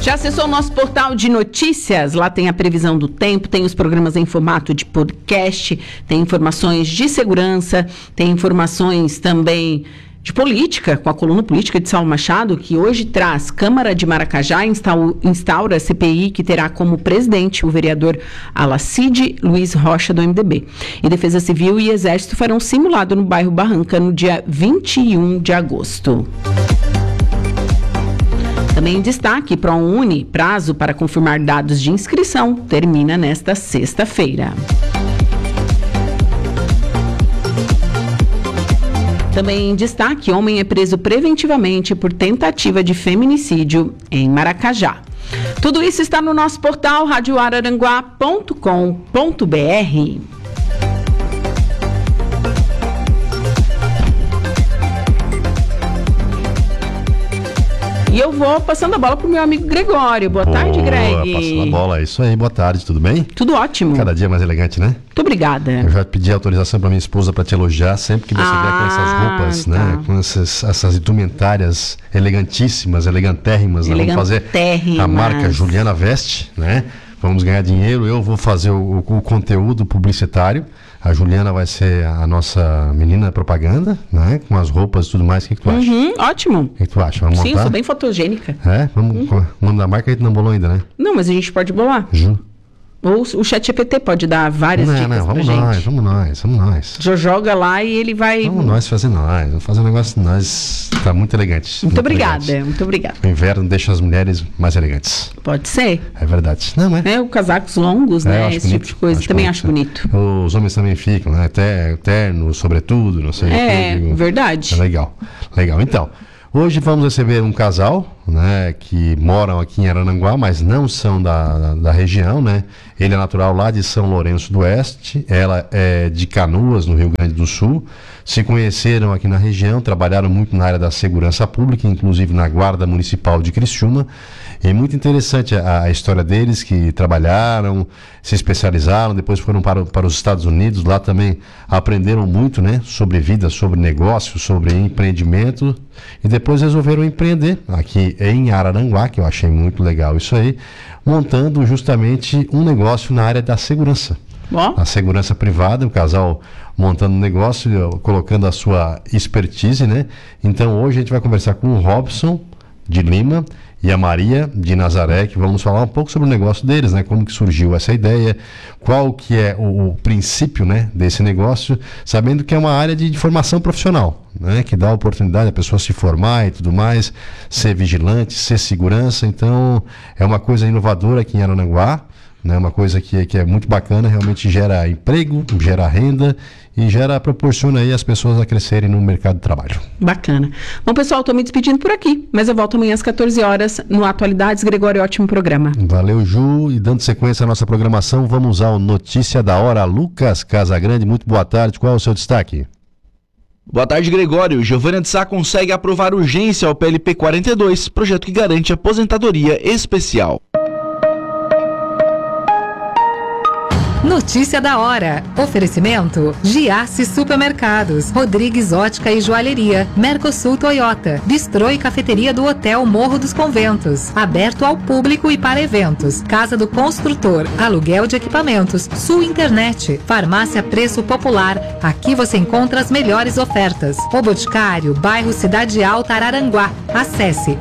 Já acessou o nosso portal de notícias? Lá tem a previsão do tempo, tem os programas em formato de podcast, tem informações de segurança, tem informações também de política, com a coluna política de Saulo Machado, que hoje traz Câmara de Maracajá, instaura a CPI, que terá como presidente o vereador Alacide Luiz Rocha, do MDB. E Defesa Civil e Exército farão simulado no bairro Barranca no dia 21 de agosto. Também em destaque, ProUni, prazo para confirmar dados de inscrição, termina nesta sexta-feira. Também em destaque, homem é preso preventivamente por tentativa de feminicídio em Maracajá. Tudo isso está no nosso portal radioararanguá.com.br. E eu vou passando a bola pro meu amigo Gregório. Boa tarde, Greg. Passando a bola, é isso aí. Boa tarde, tudo bem? Tudo ótimo. Cada dia mais elegante, né? Muito obrigada. Eu já pedi autorização para minha esposa para te elogiar sempre que você vier com essas roupas, tá, né? Com essas indumentárias elegantíssimas, elegantérrimas. Vamos fazer a marca Juliana Veste, né? Vamos ganhar dinheiro, eu vou fazer o conteúdo publicitário. A Juliana vai ser a nossa menina propaganda, né? Com as roupas e tudo mais. O que tu acha? Ótimo. O que tu acha? Vamos montar? Sim, eu sou bem fotogênica. É? Vamos, o nome da marca a gente não bolou ainda, né? Não, mas a gente pode bolar. Ou o ChatGPT pode dar várias dicas pra gente. Vamos nós. Já joga lá e ele vai... Vamos fazer um negócio nós. Tá muito elegante. Muito obrigada. O inverno deixa as mulheres mais elegantes. Pode ser. É verdade. Não é? Os casacos longos, né? Esse tipo de coisa. Também acho bonito. Os homens também ficam, né? Terno, sobretudo, não sei. Verdade. É legal. Então, hoje vamos receber um casal, né, que moram aqui em Araranguá, mas não são da região, né? Ele é natural lá de São Lourenço do Oeste, ela é de Canoas, no Rio Grande do Sul. Se conheceram aqui na região, trabalharam muito na área da segurança pública, inclusive na Guarda Municipal de Criciúma. É muito interessante a história deles, que trabalharam, se especializaram, depois foram para os Estados Unidos, lá também aprenderam muito, né, sobre vida, sobre negócio, sobre empreendimento, e depois resolveram empreender aqui em Araranguá, que eu achei muito legal isso aí, montando justamente um negócio na área da segurança. A segurança privada, o casal montando um negócio, colocando a sua expertise, né? Então hoje a gente vai conversar com o Robson de Lima e a Maria de Nazaré, que vamos falar um pouco sobre o negócio deles, né? Como que surgiu essa ideia, qual que é o princípio, né, desse negócio, sabendo que é uma área de formação profissional, né? Que dá a oportunidade a pessoa se formar e tudo mais, ser vigilante, ser segurança. Então é uma coisa inovadora aqui em Araranguá, né? Uma coisa que é muito bacana, realmente gera emprego, gera renda e proporciona aí as pessoas a crescerem no mercado de trabalho. Bacana. Bom, pessoal, estou me despedindo por aqui, mas eu volto amanhã às 14 horas no Atualidades. Gregório, ótimo programa. Valeu, Ju. E dando sequência à nossa programação, vamos ao Notícia da Hora. Lucas Casagrande, muito boa tarde. Qual é o seu destaque? Boa tarde, Gregório. Giovânia de Sá consegue aprovar urgência ao PLP 42, projeto que garante aposentadoria especial. Notícia da hora. Oferecimento: Giasse Supermercados, Rodrigues Ótica e Joalheria, Mercosul Toyota, Bistrô e Cafeteria do Hotel Morro dos Conventos, aberto ao público e para eventos, Casa do Construtor, aluguel de equipamentos, Sul Internet, Farmácia Preço Popular. Aqui você encontra as melhores ofertas. O Boticário, bairro Cidade Alta, Araranguá. Acesse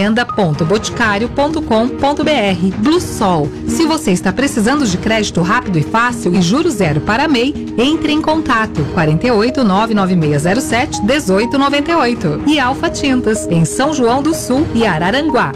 revenda.boticário.com.br. Blue Sol. Se você está precisando de crédito rápido e fácil e juros zero para MEI, entre em contato 48 99607 1898. E Alfa Tintas, em São João do Sul e Araranguá.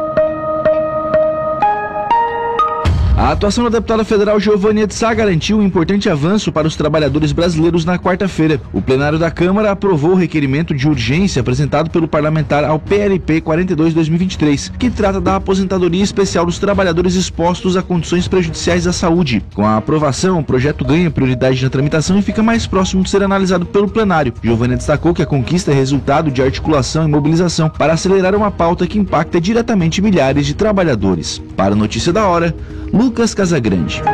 A atuação da deputada federal Giovânia de Sá garantiu um importante avanço para os trabalhadores brasileiros na quarta-feira. O plenário da Câmara aprovou o requerimento de urgência apresentado pelo parlamentar ao PLP 42/2023, que trata da aposentadoria especial dos trabalhadores expostos a condições prejudiciais à saúde. Com a aprovação, o projeto ganha prioridade na tramitação e fica mais próximo de ser analisado pelo plenário. Giovânia destacou que a conquista é resultado de articulação e mobilização para acelerar uma pauta que impacta diretamente milhares de trabalhadores. Para a Notícia da Hora, Lucas Casagrande.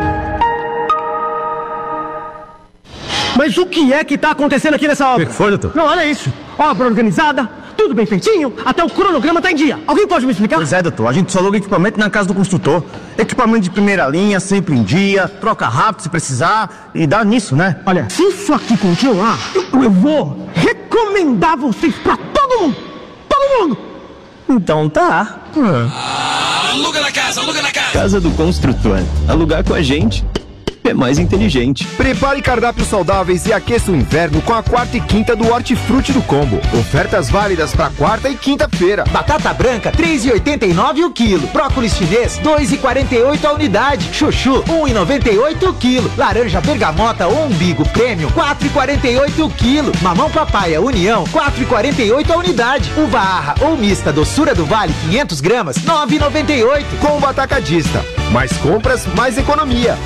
Mas o que é que tá acontecendo aqui nessa obra? O que foi, doutor? Não, olha isso. Obra organizada, tudo tudo bem feitinho, até o cronograma tá em dia. Alguém pode me explicar? Pois é, doutor, a gente só aluga equipamento na casa do construtor. Equipamento de primeira linha, sempre em dia, troca rápido se precisar e dá nisso, né? Olha, se isso aqui continuar, eu vou recomendar vocês pra todo mundo. Todo mundo. Então tá. Aluga na casa, aluga na casa. Casa do Construtor. Alugar com a gente é mais inteligente. Prepare cardápios saudáveis e aqueça o inverno com a quarta e quinta do Hortifruti do Combo. Ofertas válidas para quarta e quinta-feira. Batata branca, 3,89 o quilo. Brócolis chinês, 2,48 a unidade. Chuchu, 1,98 o quilo. Laranja bergamota ou umbigo prêmio, 4,48 o quilo. Mamão papaya União, 4,48 a unidade. Uva arra ou mista doçura do Vale, 500 gramas, 9,98. Combo Atacadista. Mais compras, mais economia.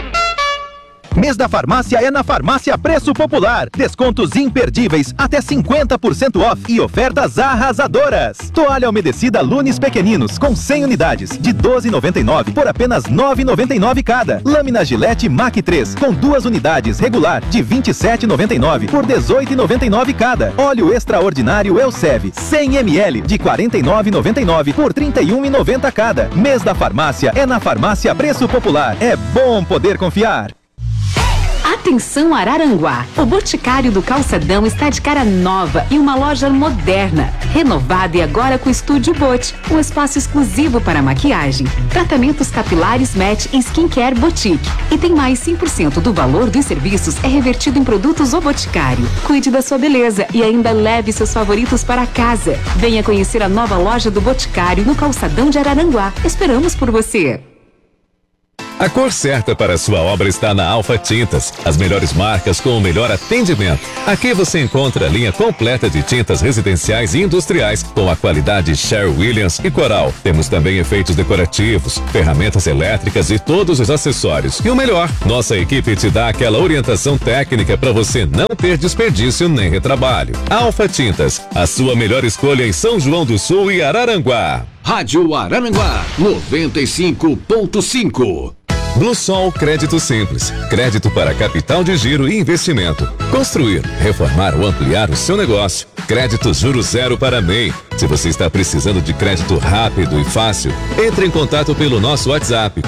Mês da farmácia é na Farmácia Preço Popular. Descontos imperdíveis, até 50% off e ofertas arrasadoras. Toalha umedecida Lunes Pequeninos, com 100 unidades, de R$ 12,99 por apenas R$ 9,99 cada. Lâmina Gillette Mac 3, com 2 unidades, regular, de R$ 27,99 por R$ 18,99 cada. Óleo extraordinário Elsev, 100 ml, de R$ 49,99 por R$ 31,90 cada. Mês da farmácia é na Farmácia Preço Popular. É bom poder confiar. Atenção Araranguá! O Boticário do Calçadão está de cara nova e uma loja moderna, renovada e agora com Estúdio Bot, um espaço exclusivo para maquiagem, tratamentos capilares Match e Skincare Boutique. E tem mais 100% do valor dos serviços é revertido em produtos O Boticário. Cuide da sua beleza e ainda leve seus favoritos para casa. Venha conhecer a nova loja do Boticário no Calçadão de Araranguá. Esperamos por você! A cor certa para a sua obra está na Alfa Tintas. As melhores marcas com o melhor atendimento. Aqui você encontra a linha completa de tintas residenciais e industriais com a qualidade Sherwin-Williams e Coral. Temos também efeitos decorativos, ferramentas elétricas e todos os acessórios. E o melhor, nossa equipe te dá aquela orientação técnica para você não ter desperdício nem retrabalho. Alfa Tintas, a sua melhor escolha em São João do Sul e Araranguá. Rádio Araranguá 95.5. Bluesol Crédito Simples. Crédito para capital de giro e investimento. Construir, reformar ou ampliar o seu negócio. Crédito juros zero para MEI. Se você está precisando de crédito rápido e fácil, entre em contato pelo nosso WhatsApp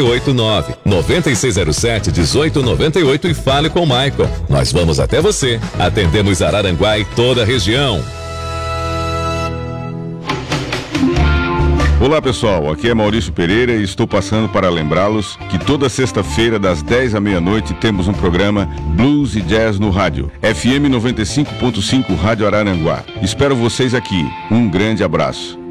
489-9607-1898 e fale com o Michael. Nós vamos até você. Atendemos Araranguá e toda a região. Olá pessoal, aqui é Maurício Pereira e estou passando para lembrá-los que toda sexta-feira das 10 à meia-noite temos um programa Blues e Jazz no rádio, FM 95.5 Rádio Araranguá. Espero vocês aqui, um grande abraço.